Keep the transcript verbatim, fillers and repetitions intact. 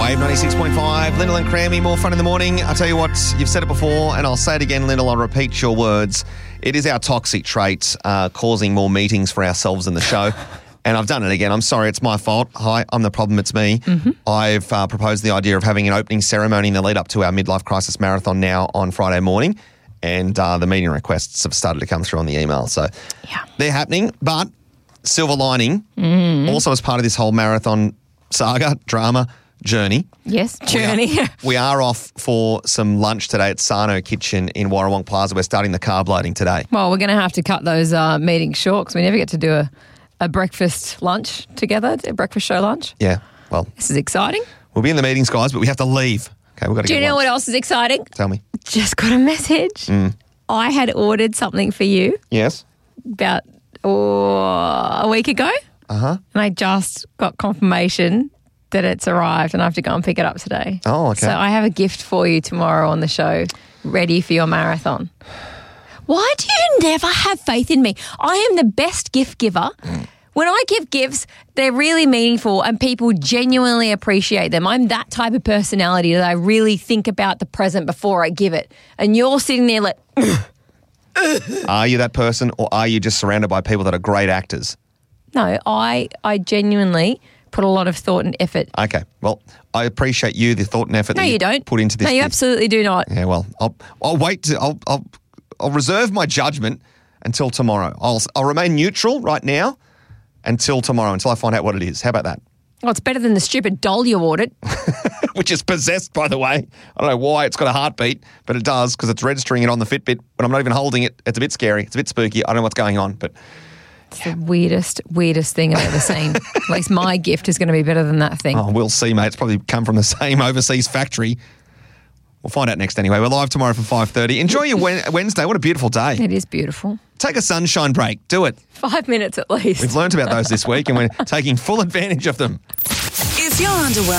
Wave ninety-six point five, Lyndall and Crammy, more fun in the morning. I'll tell you what, you've said it before, and I'll say it again, Lyndall, I'll repeat your words. It is our toxic trait uh, causing more meetings for ourselves in the show. And I've done it again. I'm sorry, it's my fault. Hi, I'm the problem, it's me. Mm-hmm. I've uh, proposed the idea of having an opening ceremony in the lead up to our midlife crisis marathon now on Friday morning. And uh, the meeting requests have started to come through on the email. So yeah. they're happening. But silver lining, mm. also as part of this whole marathon saga, drama, journey. Yes, journey. We are, we are off for some lunch today at Sano Kitchen in Warrawong Plaza. We're starting the carb loading today. Well, we're going to have to cut those uh, meetings short because we never get to do a, a breakfast lunch together, a breakfast show lunch. Yeah, well. This is exciting. We'll be in the meetings, guys, but we have to leave. Okay, we've got to Do get you know lunch. what else is exciting? Tell me. Just got a message. Mm. I had ordered something for you Yes? about oh, a week ago. Uh-huh. And I just got confirmation that it's arrived and I have to go and pick it up today. Oh, okay. So I have a gift for you tomorrow on the show, ready for your marathon. Why do you never have faith in me? I am the best gift giver. When I give gifts, they're really meaningful and people genuinely appreciate them. I'm that type of personality that I really think about the present before I give it. And you're sitting there like... Are you that person, or are you just surrounded by people that are great actors? No, I, I genuinely put a lot of thought and effort. Okay, well, I appreciate you, the thought and effort No, that you you don't. put into this. No, you gift. absolutely do not. Yeah, well, I'll I'll wait to I'll I'll I'll reserve my judgment until tomorrow. I'll I'll remain neutral right now until tomorrow, until I find out what it is. How about that? Well, it's better than the stupid doll you ordered. Which is possessed, by the way. I don't know why it's got a heartbeat, but it does because it's registering it on the Fitbit. When I'm not even holding it, it's a bit scary. It's a bit spooky. I don't know what's going on, but It's the weirdest, weirdest thing I've ever seen. At least my gift is going to be better than that thing. oh, we'll see, mate. It's probably come from the same overseas factory. We'll find out next anyway. We're live tomorrow for five thirty. Enjoy your Wednesday. What a beautiful day. It is beautiful. Take a sunshine break. Do it. Five minutes at least. We've learnt about those this week and we're taking full advantage of them. If you're underwhelmed